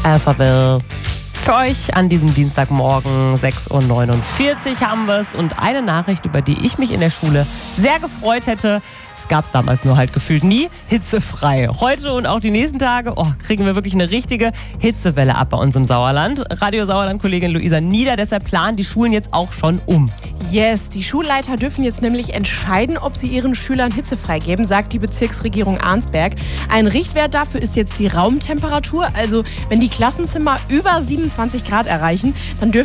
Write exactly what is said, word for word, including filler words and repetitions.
Alphaville. Für euch an diesem Dienstagmorgen sechs Uhr neunundvierzig haben wir es und eine Nachricht, über die ich mich in der Schule sehr gefreut hätte. Es gab es damals nur halt gefühlt nie. Hitzefrei. Heute und auch die nächsten Tage oh, kriegen wir wirklich eine richtige Hitzewelle ab bei uns im Sauerland. Radio Sauerland-Kollegin Luisa Nieder, deshalb planen die Schulen jetzt auch schon um. Yes, die Schulleiter dürfen jetzt nämlich entscheiden, ob sie ihren Schülern hitzefrei geben, sagt die Bezirksregierung Arnsberg. Ein Richtwert dafür ist jetzt die Raumtemperatur. Also wenn die Klassenzimmer über siebenundzwanzig Grad erreichen, dann dürfen